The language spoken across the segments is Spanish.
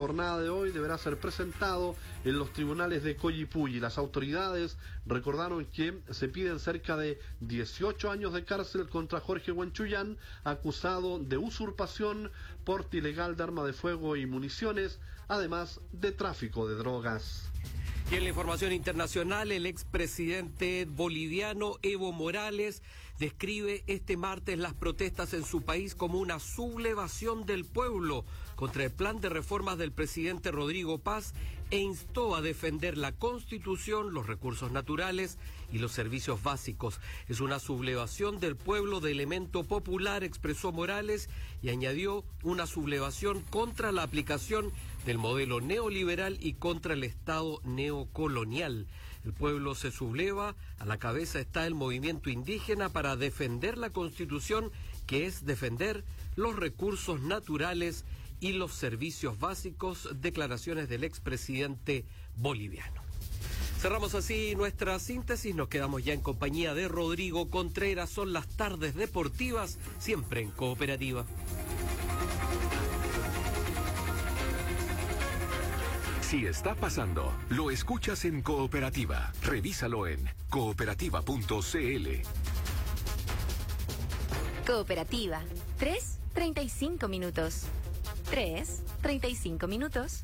jornada de hoy deberá ser presentado en los tribunales de Collipulli. Las autoridades recordaron que se piden cerca de 18 años de cárcel contra Jorge Huanchuyán, acusado de usurpación, porte ilegal de arma de fuego y municiones, además de tráfico de drogas. Y en la información internacional, el expresidente boliviano Evo Morales describe este martes las protestas en su país como una sublevación del pueblo contra el plan de reformas del presidente Rodrigo Paz e instó a defender la Constitución, los recursos naturales y los servicios básicos. Es una sublevación del pueblo de elemento popular, expresó Morales, y añadió una sublevación contra la aplicación del modelo neoliberal y contra el Estado neocolonial. El pueblo se subleva, a la cabeza está el movimiento indígena para defender la Constitución, que es defender los recursos naturales y los servicios básicos, declaraciones del expresidente boliviano. Cerramos así nuestra síntesis, nos quedamos ya en compañía de Rodrigo Contreras. Son las tardes deportivas, siempre en Cooperativa. Si está pasando, lo escuchas en Cooperativa. Revísalo en cooperativa.cl. Cooperativa. 3:35 minutos. 3:35 minutos.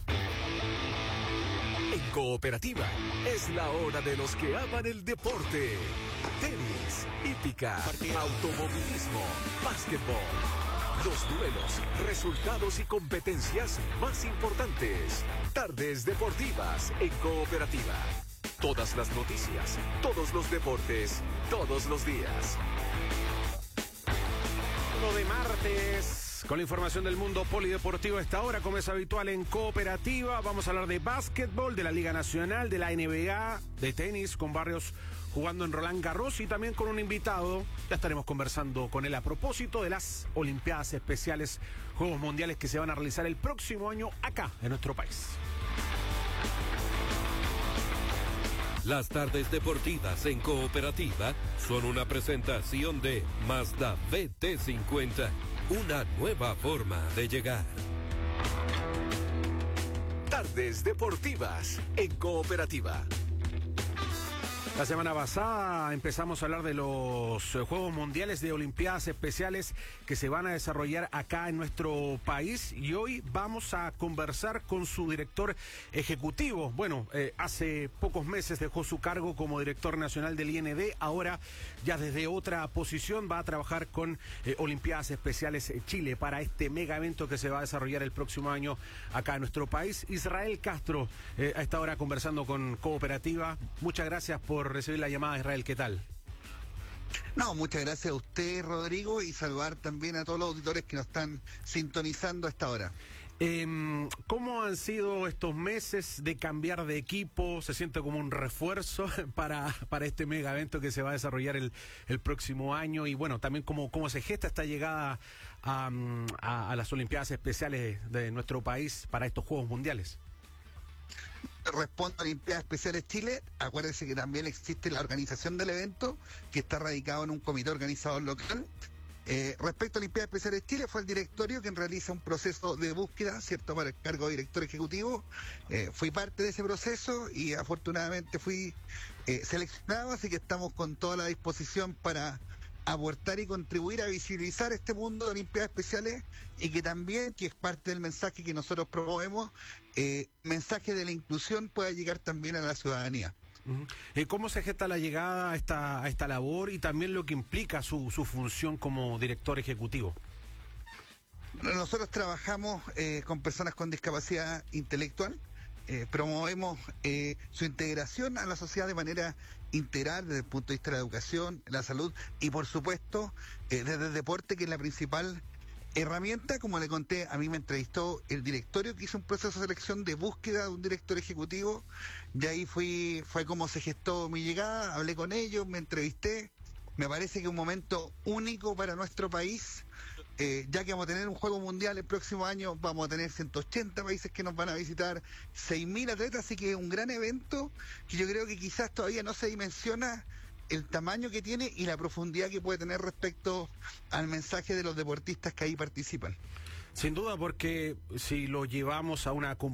En Cooperativa es la hora de los que aman el deporte. Tenis, hípica, automovilismo, básquetbol. Los duelos, resultados y competencias más importantes. Tardes deportivas en Cooperativa. Todas las noticias, todos los deportes, todos los días. De martes, con la información del mundo polideportivo a esta hora, como es habitual en Cooperativa, vamos a hablar de básquetbol, de la Liga Nacional, de la NBA, de tenis, con Barrios jugando en Roland Garros y también con un invitado. Ya estaremos conversando con él a propósito de las Olimpiadas Especiales, Juegos Mundiales que se van a realizar el próximo año acá, en nuestro país. Las tardes deportivas en Cooperativa son una presentación de Mazda BT50, una nueva forma de llegar. Tardes deportivas en Cooperativa. La semana pasada empezamos a hablar de los Juegos Mundiales de Olimpiadas Especiales que se van a desarrollar acá en nuestro país y hoy vamos a conversar con su director ejecutivo. Bueno, hace pocos meses dejó su cargo como director nacional del IND, ahora ya desde otra posición va a trabajar con Olimpiadas Especiales Chile para este mega evento que se va a desarrollar el próximo año acá en nuestro país. Israel Castro, a esta hora conversando con Cooperativa. Muchas gracias por recibir la llamada, Israel. ¿Qué tal? No, muchas gracias a usted, Rodrigo, y saludar también a todos los auditores que nos están sintonizando a esta hora. ¿Cómo han sido estos meses de cambiar de equipo? ¿Se siente como un refuerzo para este mega evento que se va a desarrollar el próximo año? Y bueno, también cómo se gesta esta llegada a las Olimpiadas Especiales de nuestro país para estos Juegos Mundiales. Respondo a Olimpiadas Especiales Chile. Acuérdense que también existe la organización del evento, que está radicado en un comité organizador local. Respecto a Olimpiadas Especiales Chile, fue el directorio quien realiza un proceso de búsqueda, ¿cierto?, para el cargo de director ejecutivo. Fui parte de ese proceso y afortunadamente fui seleccionado, así que estamos con toda la disposición para aportar y contribuir a visibilizar este mundo de Olimpiadas Especiales y que también, que es parte del mensaje que nosotros promovemos, mensaje de la inclusión pueda llegar también a la ciudadanía. ¿Cómo se gesta la llegada a esta labor y también lo que implica su función como director ejecutivo? Nosotros trabajamos con personas con discapacidad intelectual. Promovemos su integración a la sociedad de manera integral desde el punto de vista de la educación, la salud y por supuesto desde el deporte, que es la principal herramienta. Como le conté, a mí me entrevistó el directorio que hizo un proceso de selección de búsqueda de un director ejecutivo y ahí fue como se gestó mi llegada. Hablé con ellos, me entrevisté. Me parece que es un momento único para nuestro país, ya que vamos a tener un juego mundial el próximo año, vamos a tener 180 países que nos van a visitar, 6.000 atletas, así que es un gran evento que yo creo que quizás todavía no se dimensiona el tamaño que tiene y la profundidad que puede tener respecto al mensaje de los deportistas que ahí participan. Sin duda, porque si lo llevamos a una